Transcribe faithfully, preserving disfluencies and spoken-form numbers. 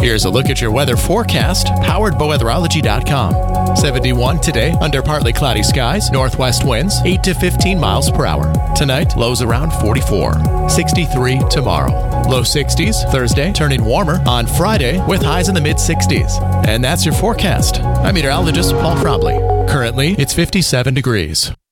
Here's a look at your weather forecast, powered by weatherology dot com. seventy-one today, under partly cloudy skies, northwest winds eight to fifteen miles per hour. Tonight, lows around forty-four. sixty-three tomorrow. Low sixties Thursday, turning warmer on Friday with highs in the mid-sixties. And that's your forecast. I'm meteorologist Paul Frobley. Currently, it's fifty-seven degrees.